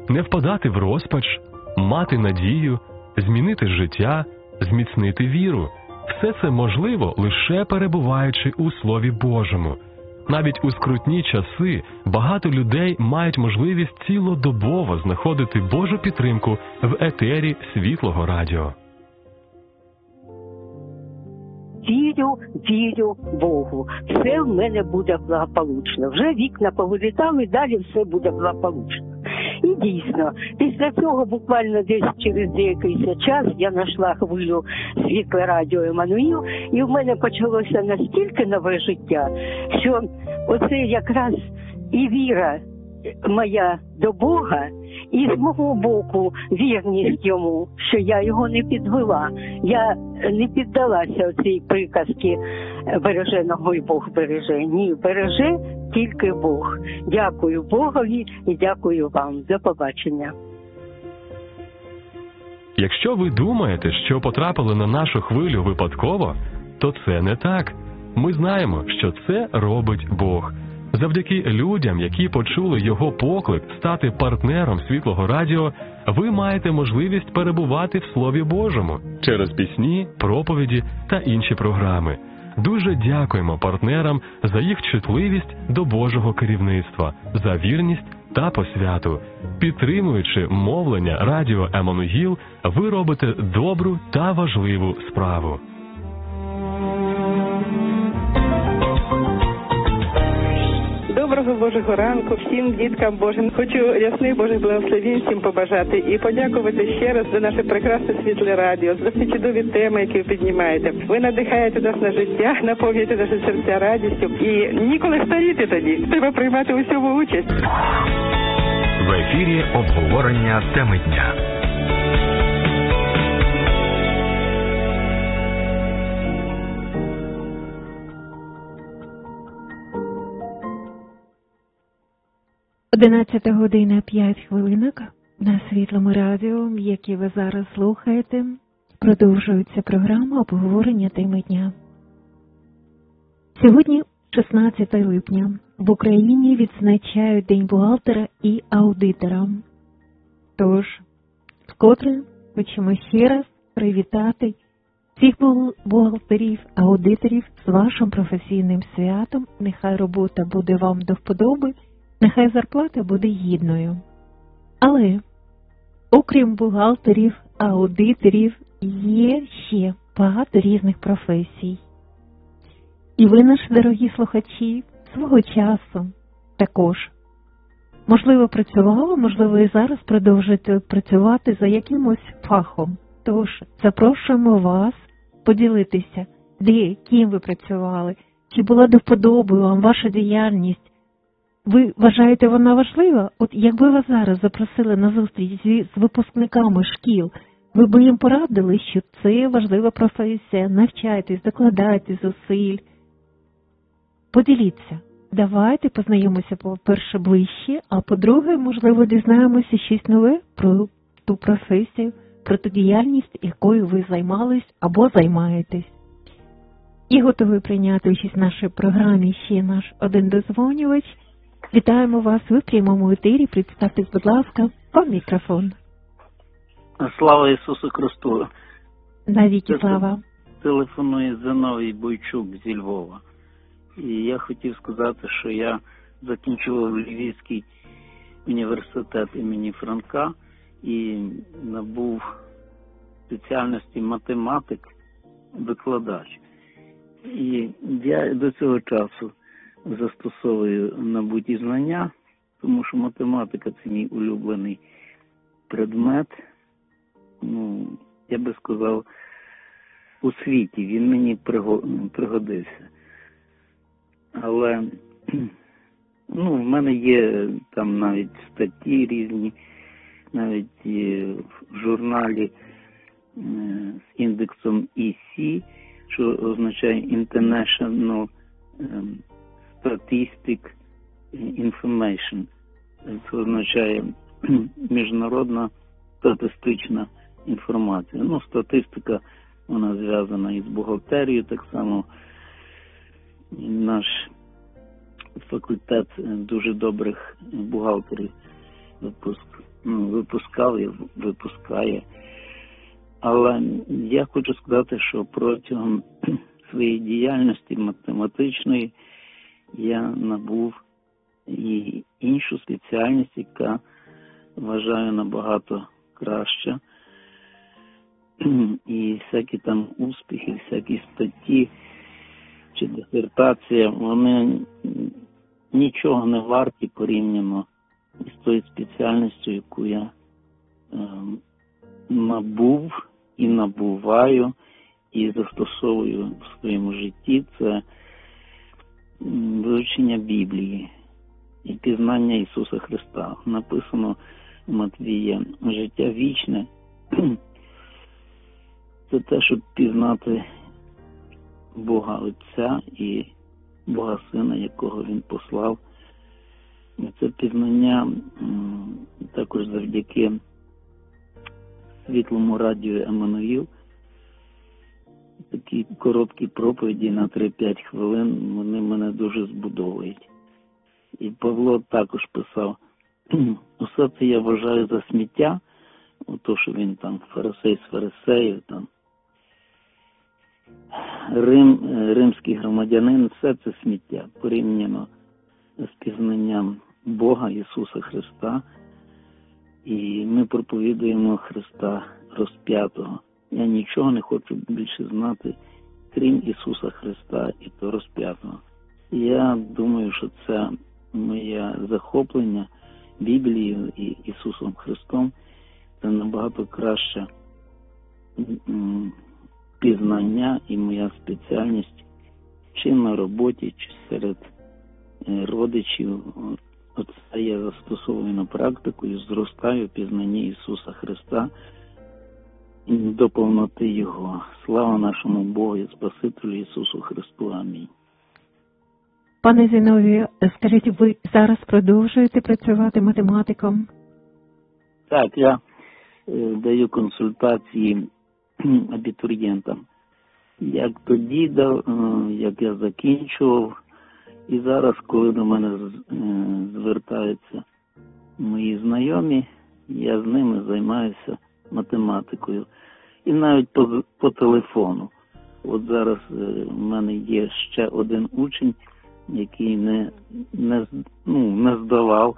не впадати в розпач, мати надію, змінити життя, зміцнити віру. Все це можливо, лише перебуваючи у Слові Божому. Навіть у скрутні часи багато людей мають можливість цілодобово знаходити Божу підтримку в етері Світлого Радіо. Вірю Богу. Все в мене буде благополучно. Вже вікна повилітали, далі все буде благополучно. І дійсно, після цього буквально десь через деякий час я знайшла хвилю Світле Радіо Еммануїл, і в мене почалося настільки нове життя, що оце якраз і віра моя до Бога, і з мого боку вірність йому, що я його не підвела. Я не піддалася оцій приказці «береженого й Бог береже». Ні, береже тільки Бог. Дякую Богові і дякую вам. До побачення. Якщо ви думаєте, що потрапили на нашу хвилю випадково, то це не так. Ми знаємо, що це робить Бог. Завдяки людям, які почули його поклик стати партнером Світлого Радіо, ви маєте можливість перебувати в Слові Божому через пісні, проповіді та інші програми. Дуже дякуємо партнерам за їх чутливість до Божого керівництва, за вірність та посвяту. Підтримуючи мовлення Радіо Еммануїл, ви робите добру та важливу справу. Доброго Божого ранку всім діткам Божим. Хочу ясних Божих благословень всім побажати і подякувати ще раз за наше прекрасне Світле Радіо, за ці чудові теми, які ви піднімаєте. Ви надихаєте нас на життя, наповнюєте наші серця радістю і ніколи старіти тоді. Треба приймати у всьому участь. В ефірі обговорення теми дня. Одинадцята година 5 хвилинок на Світлому Радіо, яке ви зараз слухаєте, продовжується програма обговорення теми дня. Сьогодні, 16 липня, в Україні відзначають День бухгалтера і аудитора. Тож, вкотре хочемо ще раз привітати всіх бухгалтерів, аудиторів з вашим професійним святом. Нехай робота буде вам до вподоби, нехай зарплата буде гідною. Але, окрім бухгалтерів, аудиторів, є ще багато різних професій. І ви, наші дорогі слухачі, свого часу також, можливо, працювали, можливо, і зараз продовжуєте працювати за якимось фахом. Тож, запрошуємо вас поділитися, де, ким ви працювали, чи була до вподоби вам ваша діяльність. Ви вважаєте, вона важлива? От якби вас зараз запросили на зустріч з випускниками шкіл, ви б їм порадили, що це важлива професія, навчайтесь, докладайте зусиль. Поділіться. Давайте познайомимося, по-перше, ближче, а по-друге, можливо, дізнаємося щось нове про ту професію, про ту діяльність, якою ви займались або займаєтесь. І готовий прийняти участь в нашій програмі ще наш один дозвонювач. Вітаємо вас, ви в прямому етері. Представтесь, будь ласка, вам мікрофон. Слава Ісусу Христу. Навіки слава. Телефонує Зиновій Бойчук зі Львова. І я хотів сказати, що я закінчував Львівський університет імені Франка і набув спеціальності математик-викладач. І я до цього часу застосовую набуті знання, тому що математика – це мій улюблений предмет. Ну, я би сказав, у світі він мені пригодився. Але в мене є там навіть статті різні, навіть в журналі з індексом EC, що означає International Statistic Information. Це означає міжнародна статистична інформація. Статистика, вона зв'язана із бухгалтерією, так само наш факультет дуже добрих бухгалтерів випускав і випускає. Але я хочу сказати, що протягом своєї діяльності математичної я набув і іншу спеціальність, яка, вважаю, набагато краща. І всякі там успіхи, всякі статті чи дисертація, вони нічого не варті порівняно з тою спеціальністю, яку я набув і набуваю і застосовую в своєму житті. Це вивчення Біблії і пізнання Ісуса Христа. Написано в Матвія: життя вічне – це те, щоб пізнати Бога Отця і Бога Сина, якого Він послав. І це пізнання також завдяки світлому радіо Еммануїл. Такі короткі проповіді на 3-5 хвилин, вони мене дуже збудовують. І Павло також писав: усе це я вважаю за сміття, то, що він там фарисей з фарисеїв, там римський громадянин, все це сміття порівняно з пізнанням Бога Ісуса Христа. І ми проповідуємо Христа розп'ятого. Я нічого не хочу більше знати, крім Ісуса Христа і то розп'ятого. Я думаю, що це моє захоплення Біблією і Ісусом Христом – це набагато краще пізнання і моя спеціальність чи на роботі, чи серед родичів. Оце я застосовую на практику і зростаю в пізнанні Ісуса Христа до повноти Його. Слава нашому Богу і Спасителю Ісусу Христу. Амінь. Пане Зіновію, скажіть, ви зараз продовжуєте працювати математиком? Так, я даю консультації абітурієнтам. Як тоді дав, як я закінчував, і зараз, коли до мене звертаються мої знайомі, я з ними займаюся математикою. І навіть по телефону. От зараз в мене є ще один учень, який не здавав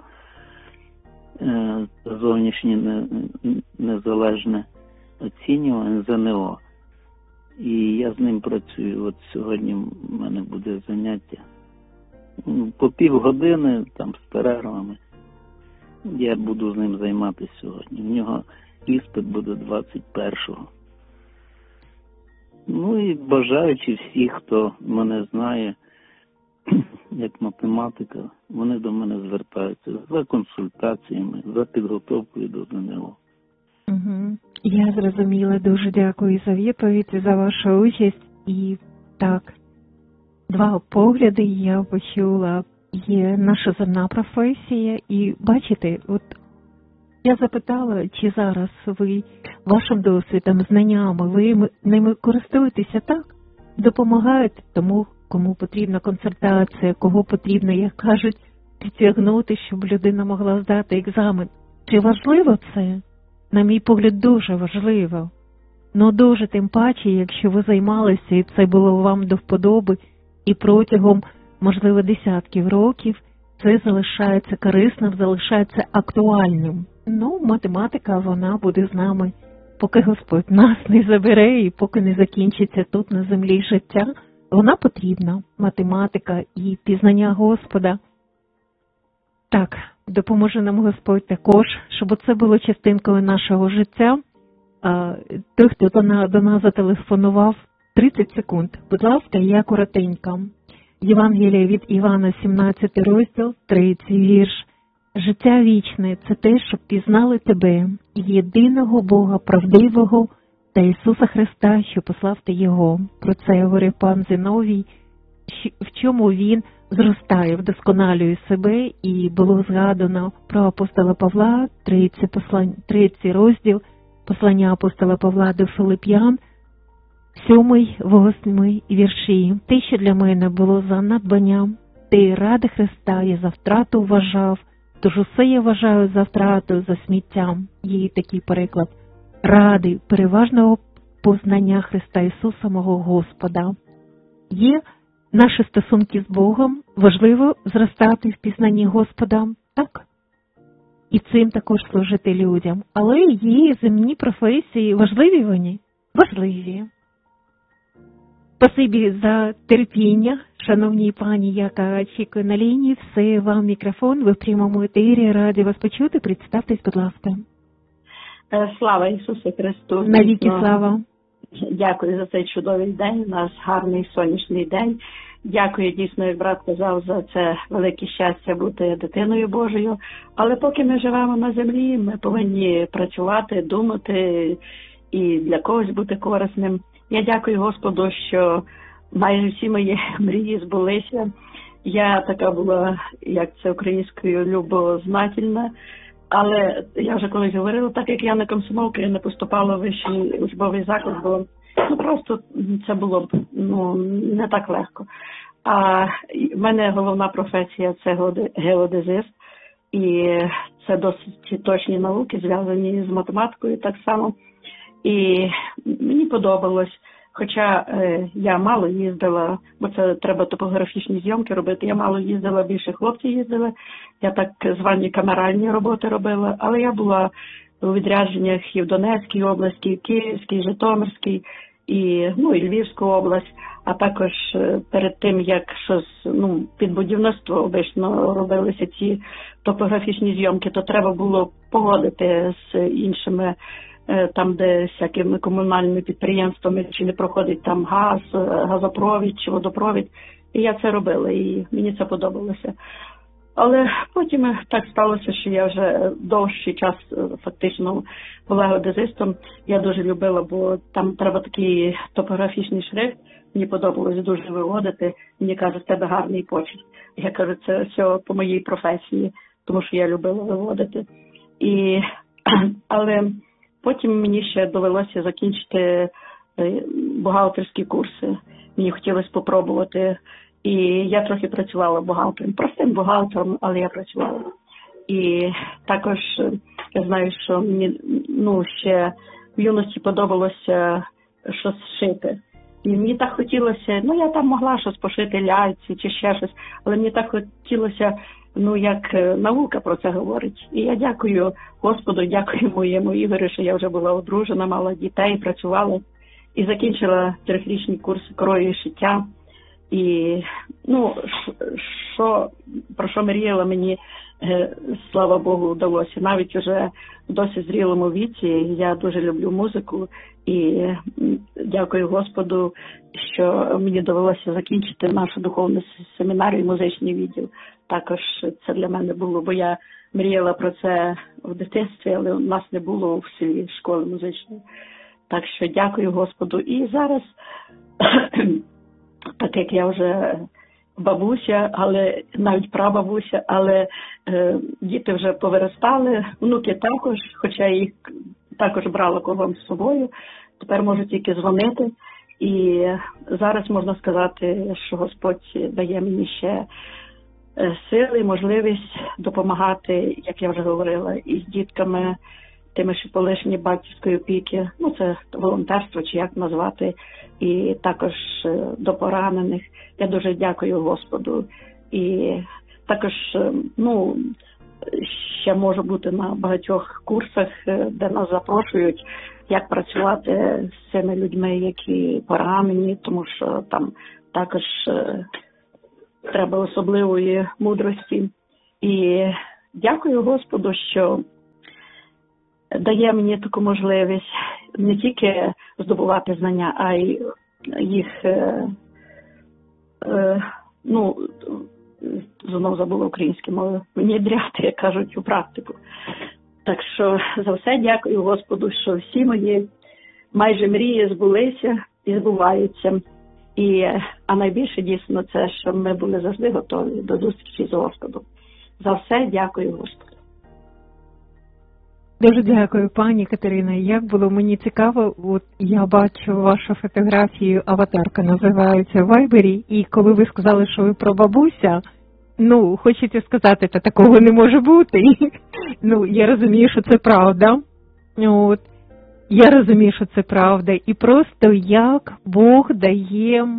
зовнішнє незалежне оцінювання ЗНО. І я з ним працюю. От сьогодні в мене буде заняття по півгодини, там з перервами. Я буду з ним займатися сьогодні. В нього іспит буде 21-го. Ну і бажаючи всіх, хто мене знає як математика, вони до мене звертаються за консультаціями, за підготовкою до ЗНО. Угу. Я зрозуміла. Дуже дякую за відповідь, за вашу участь. І так, два погляди я почула. Є наша земна професія. І бачите, от я запитала, чи зараз ви вашим досвідом, знаннями, ви ними користуєтеся так? Допомагаєте тому, кому потрібна консультація, кого потрібно, як кажуть, підтягнути, щоб людина могла здати екзамен. Чи важливо це? На мій погляд, дуже важливо. Ну, дуже тим паче, якщо ви займалися, і це було вам до вподоби, і протягом, можливо, десятків років, це залишається корисним, залишається актуальним. Ну, математика, вона буде з нами, поки Господь нас не забере і поки не закінчиться тут на землі життя. Вона потрібна, математика і пізнання Господа. Так, допоможе нам Господь також, щоб це було частинкою нашого життя. Той, хто до нас зателефонував, 30 секунд. Будь ласка, я коротенька. Євангелія від Івана, 17 розділ, 3 вірш. Життя вічне – це те, щоб пізнали тебе, єдиного Бога правдивого та Ісуса Христа, що послав ти Його. Про це говорив пан Зіновій, в чому він зростає, вдосконалює себе, і було згадано про апостола Павла, 3 розділ, послання апостола Павла до Филип'ян, 7-8 вірші. Те, що для мене було за надбанням, ти ради Христа я за втрату вважав, Тож усе я вважаю за втратою, за сміттям. Є такий переклад. Ради переважного познання Христа Ісуса, мого Господа. Є наші стосунки з Богом, важливо зростати в пізнанні Господа, так? І цим також служити людям. Але є земні професії, важливі вони? Важливі. Спасибі за терпіння, шановні пані, яка очікує на лінії. Все, вам мікрофон, ви в прямому етері, раді вас почути. Представтесь, будь ласка. Слава Ісусу Христу! Навіки слава! Дякую за цей чудовий день, у нас гарний сонячний день. Дякую, дійсно, як брат казав, за це велике щастя бути дитиною Божою. Але поки ми живемо на землі, ми повинні працювати, думати і для когось бути корисним. Я дякую Господу, що майже всі мої мрії збулися. Я така була, як це українською, любознательна. Але я вже колись говорила, так як я не комсомолка, я не поступала в вищий учбовий заклад, бо просто це було б не так легко. А в мене головна професія – це геодезист, і це досить точні науки, зв'язані з математикою так само. І мені подобалось, хоча я мало їздила, бо це треба топографічні зйомки робити, я мало їздила, більше хлопці їздили, я так звані камеральні роботи робила, але я була у відрядженнях і в Донецькій області, і в Київській, і Житомирській, і Львівську область, а також перед тим, як щось під будівництво обично робилися ці топографічні зйомки, то треба було погодити з іншими там, де всякими комунальними підприємствами, чи не проходить там газ, газопровід чи водопровід. І я це робила, і мені це подобалося. Але потім так сталося, що я вже довший час фактично була геодезистом. Я дуже любила, бо там треба такий топографічний шрифт. Мені подобалось дуже виводити. Мені кажуть, в тебе гарний почерк. Я кажу, це все по моїй професії, тому що я любила виводити. Але потім мені ще довелося закінчити бухгалтерські курси. Мені хотілося спробувати. І я трохи працювала бухгалтером, простим бухгалтером, але я працювала. І також я знаю, що мені ще в юності подобалося щось шити. І мені так хотілося, я там могла щось пошити, ляльці чи ще щось, але мені так хотілося, як наука про це говорить. І я дякую Господу, дякую моєму Ігорю, що я вже була одружена, мала дітей, працювала і закінчила 3-річний курс крою і шиття. І, про що мріяла мені, слава Богу, вдалося. Навіть уже в досить зрілому віці я дуже люблю музику і дякую Господу, що мені довелося закінчити нашу духовну семінарію, музичний відділ. Також це для мене було, бо я мріяла про це в дитинстві, але у нас не було в селі школи музичної. Так що дякую Господу. І зараз... Так як я вже бабуся, але навіть прабабуся, але діти вже повиростали, внуки також, хоча я їх також брала кругом з собою, тепер можу тільки дзвонити. І зараз можна сказати, що Господь дає мені ще сили, можливість допомагати, як я вже говорила, із дітками, тими, що полишені батьківської опіки, це волонтерство, чи як назвати, і також до поранених. Я дуже дякую Господу. І також, ще можу бути на багатьох курсах, де нас запрошують, як працювати з цими людьми, які поранені, тому що там також треба особливої мудрості. І дякую Господу, що дає мені таку можливість не тільки здобувати знання, а й їх, знову забула українську мову, внідряти, як кажуть, у практику. Так що за все дякую Господу, що всі мої майже мрії збулися і збуваються. А найбільше дійсно це, що ми були завжди готові до зустрічі з Господом. За все дякую Господу. Дуже дякую, пані Катерина. Як було мені цікаво, я бачу вашу фотографію, аватарка називається в Вайбері, і коли ви сказали, що ви про бабуся, хочеться сказати, та такого не може бути. Я розумію, що це правда. Я розумію, що це правда. І просто як Бог дає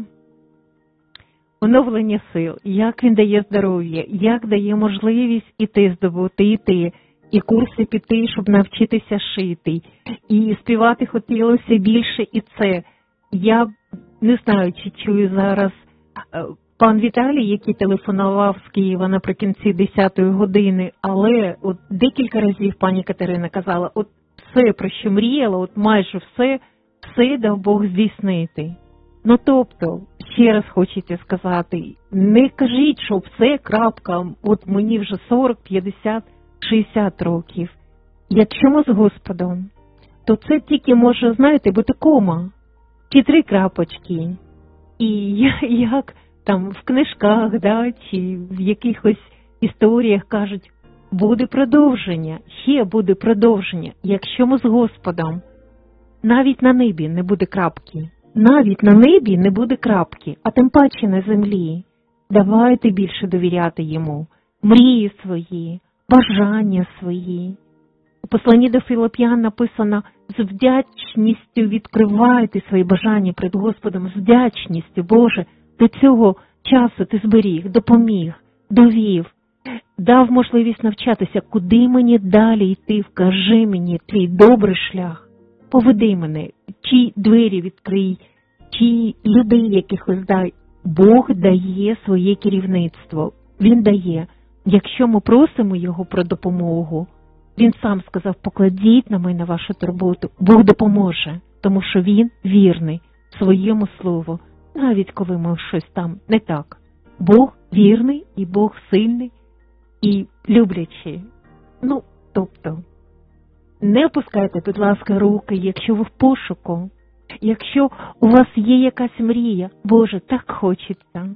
оновлення сил, як Він дає здоров'я, як дає можливість іти здобути, і курси піти, щоб навчитися шити, і співати хотілося більше, і це. Я не знаю, чи чую зараз пан Віталій, який телефонував з Києва наприкінці 10-ї години, але декілька разів пані Катерина казала, все, про що мріяла, майже все дав Бог здійснити. Тобто, ще раз хочеться сказати, не кажіть, що все, крапка, мені вже 40, 50, 60 років. Якщо ми з Господом, то це тільки може, бути кома, чи 3 крапочки. І як там в книжках, чи в якихось історіях кажуть, буде продовження, ще буде продовження. Якщо ми з Господом, навіть на небі не буде крапки. Навіть на небі не буде крапки, а тим паче на землі. Давайте більше довіряти Йому. Мрії свої, бажання свої. У посланні до Филип'ян написано, з вдячністю відкривайте свої бажання перед Господом, з вдячністю, Боже, до цього часу ти зберіг, допоміг, довів, дав можливість навчатися, куди мені далі йти, вкажи мені твій добрий шлях. Поведи мене, чи двері відкрий, чи людей якихось дай. Бог дає своє керівництво. Він дає. Якщо ми просимо Його про допомогу, Він сам сказав, покладіть на мене вашу турботу. Бог допоможе, тому що Він вірний своєму слову, навіть коли ми щось там не так. Бог вірний і Бог сильний і люблячий. Тобто, не опускайте, будь ласка, руки, якщо ви в пошуку, якщо у вас є якась мрія. Боже, так хочеться.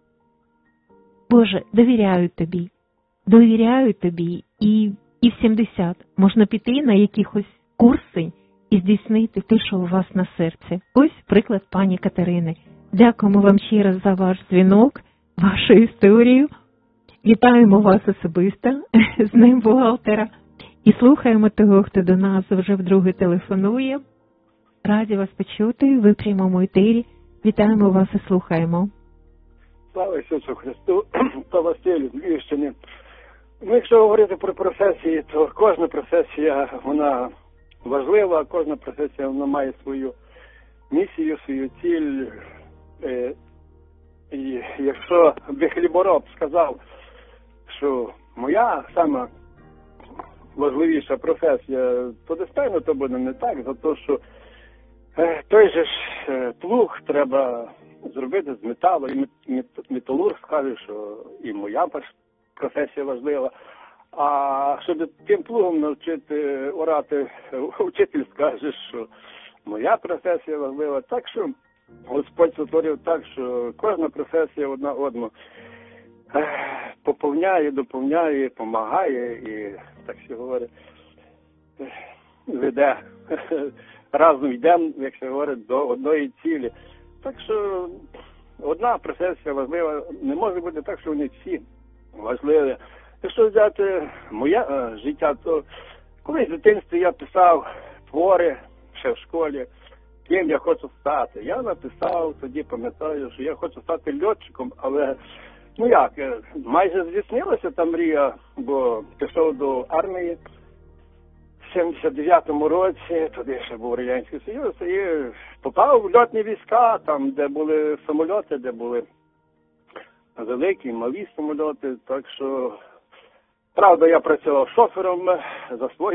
Боже, довіряю Тобі, і в 70 можна піти на якихось курси і здійснити те, що у вас на серці. Ось приклад пані Катерини. Дякуємо вам ще раз за ваш дзвінок, вашу історію. Вітаємо вас особисто з Днем бухгалтера. І слухаємо того, хто до нас вже вдруге телефонує. Раді вас почути, ви в прямому етері. Вітаємо вас і слухаємо. Слава Ісусу Христу, то Василь з Львівщини. Якщо говорити про професії, то кожна професія, вона важлива, кожна професія, вона має свою місію, свою ціль. І якщо би хлібороб сказав, що моя сама важливіша професія, то дійсно то буде не так, за те, що той же ж плуг треба зробити з металу, і металург скаже, що і моя професія важлива. А щоб тим плугом навчити орати, вчитель скаже, що моя професія важлива. Так що Господь сотворив так, що кожна професія одна одну поповняє, доповняє, допомагає і, так що говорить, веде. Разом йдемо, як се говорить, до одної цілі. Так що одна професія важлива. Не може бути так, що вони всі важливі. Якщо взяти моє життя, то колись в дитинстві я писав твори ще в школі, ким я хочу стати. Я написав, тоді пам'ятаю, що я хочу стати льотчиком, але майже здійснилася та мрія, бо пішов до армії в 79-му році, тоді ще був Радянський Союз, і попав в льотні війська, там, де були самольоти, де були великі, малі самольоти, так що, правда, я працював шофером за свої